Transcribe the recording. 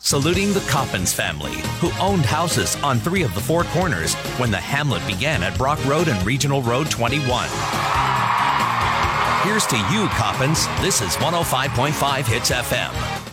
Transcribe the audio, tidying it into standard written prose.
saluting the Coppins family, who owned houses on 3 of the 4 corners when the hamlet began at Brock Road and Regional Road 21. Here's to you, Coppins. This is 105.5 Hits FM.